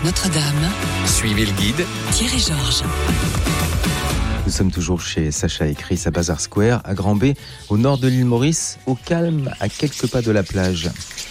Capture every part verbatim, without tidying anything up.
Parc Notre-Dame. Suivez le guide. Thierry Georges. Nous sommes toujours chez Sacha et Chris à Bazar Square, à Grand-Bay, au nord de l'île Maurice, au calme, à quelques pas de la plage.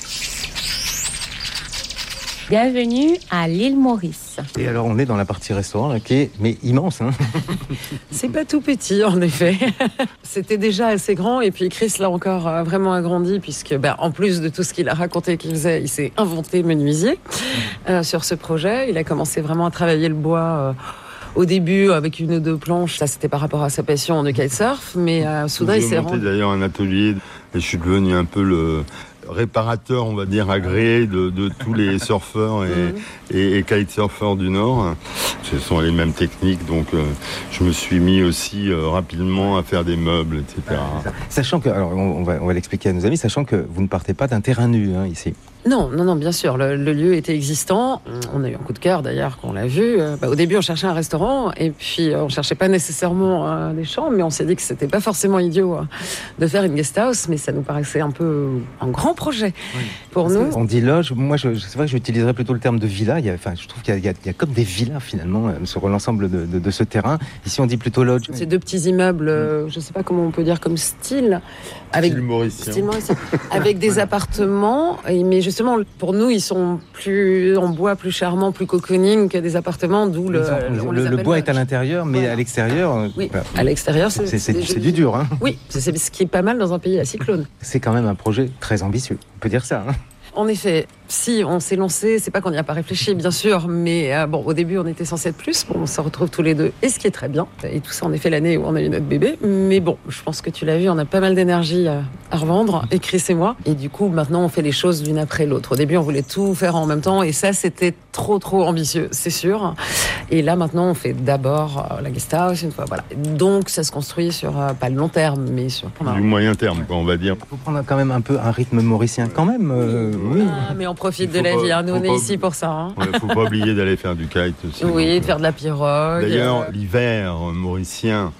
Bienvenue à l'île Maurice. Et alors on est dans la partie restaurant là, qui est mais immense. Hein. C'est pas tout petit en effet. C'était déjà assez grand et puis Chris l'a encore euh, vraiment agrandi puisque bah, en plus de tout ce qu'il a raconté qu'il faisait, il s'est inventé menuisier euh, sur ce projet. Il a commencé vraiment à travailler le bois euh, au début avec une ou deux planches. Ça c'était par rapport à sa passion de kitesurf, mais euh, soudain il s'est monté rendu. d'ailleurs un atelier et je suis devenu un peu le réparateur, on va dire, agréé de, de tous les surfeurs et, mmh. et, et kitesurfers du Nord. Ce sont les mêmes techniques, donc euh, je me suis mis aussi euh, rapidement à faire des meubles, et cetera. Sachant que, alors on va, on va l'expliquer à nos amis, sachant que vous ne partez pas d'un terrain nu hein, ici. Non, non, non, bien sûr, le, le lieu était existant. On a eu un coup de cœur d'ailleurs quand on l'a vu. Bah, au début, on cherchait un restaurant et puis on cherchait pas nécessairement euh, des chambres, mais on s'est dit que c'était pas forcément idiot euh, de faire une guest house, mais ça nous paraissait un peu un grand projet oui. pour Parce nous. On dit loge, moi je, c'est vrai que j'utiliserais plutôt le terme de villa. Il y a, enfin, je trouve qu'il y a, il y a, il y a comme des villas finalement euh, sur l'ensemble de, de, de ce terrain. Ici, on dit plutôt lodge. C'est deux petits immeubles, euh, je sais pas comment on peut dire comme style, avec style mauricien, style mauricien, avec des voilà. appartements, et, mais justement pour nous, ils sont plus en bois, plus charmants, plus cocooning que des appartements, d'où le. On le, le bois est à l'intérieur, mais voilà. à l'extérieur. Oui, bah, à l'extérieur, c'est, c'est, c'est, c'est du dur. Hein. Oui, c'est, c'est ce qui est pas mal dans un pays à cyclone. C'est quand même un projet très ambitieux, on peut dire ça. Hein. En effet, si on s'est lancé, c'est pas qu'on n'y a pas réfléchi, bien sûr, mais euh, bon, au début, on était censé être plus. Bon, on se retrouve tous les deux, et ce qui est très bien. Et tout ça, en effet, l'année où on a eu notre bébé. Mais bon, je pense que tu l'as vu, on a pas mal d'énergie à, à revendre, et Chris et moi. Et du coup, maintenant, on fait les choses l'une après l'autre. Au début, on voulait tout faire en même temps, et ça, c'était trop, trop ambitieux, c'est sûr. Et là, maintenant, on fait d'abord euh, la guest house, une fois, voilà. Donc, ça se construit sur euh, pas le long terme, mais sur du du moyen terme, quoi, on va dire. Il faut prendre quand même un peu un rythme mauricien, quand même. Euh, oui. Ah, mais on profite de la pas, vie, hein. Nous on est pas, ici pour ça. Hein. Ouais, faut pas oublier d'aller faire du kite aussi. Oui, donc, de faire de la pirogue. D'ailleurs, euh... l'hiver mauricien,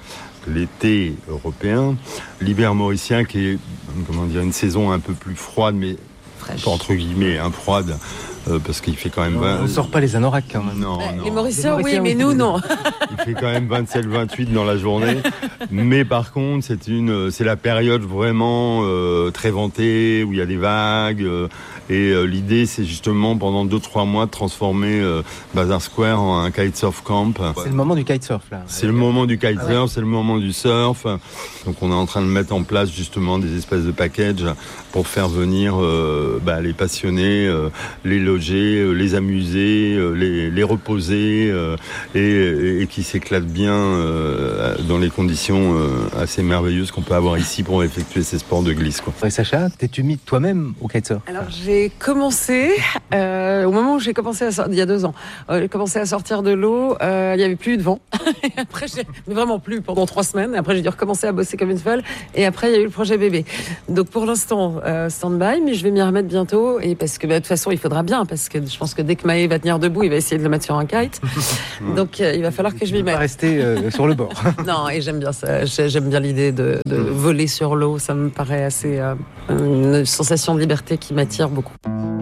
l'été européen, l'hiver mauricien qui est, comment dire, une saison un peu plus froide, mais fraîche. Entre guillemets, hein, froide. Euh, parce qu'il fait quand même... Non, vingt... On ne sort pas les anoraks quand même. Non, bah, non. Les Mauriciens, oui, mais nous, non. Il fait quand même vingt-sept vingt-huit dans la journée. Mais par contre, c'est, une, c'est la période vraiment euh, très ventée, où il y a des vagues. Euh, et euh, l'idée, c'est justement, pendant deux trois mois, de transformer euh, Bazar Square en un kitesurf camp. C'est le moment du kitesurf, là. C'est le moment du kitesurf, ah ouais. C'est le moment du surf. Donc on est en train de mettre en place, justement, des espèces de packages pour faire venir euh, bah, les passionnés, euh, les loger, les amuser, les, les reposer euh, et, et qui s'éclatent bien euh, dans les conditions euh, assez merveilleuses qu'on peut avoir ici pour effectuer ces sports de glisse. Quoi. Et Sacha, t'es-tu mis toi-même au kitesurf? Alors j'ai commencé, euh, au moment où j'ai commencé à sortir, il y a deux ans, euh, j'ai commencé à sortir de l'eau, euh, il n'y avait plus de vent. Et après, j'ai, mais vraiment plus, pendant trois semaines. Et après, j'ai dû recommencer à bosser comme une folle. Et après, il y a eu le projet bébé. Donc pour l'instant, euh, stand-by, mais je vais m'y remettre bientôt. Et parce que bah, de toute façon, il faudra bien, parce que je pense que dès que Maë va tenir debout, il va essayer de le mettre sur un kite. Donc euh, il va falloir que je m'y mette. Pas rester euh, sur le bord. Non, et j'aime bien ça. J'aime bien l'idée de, de voler sur l'eau. Ça me paraît assez euh, une sensation de liberté qui m'attire beaucoup.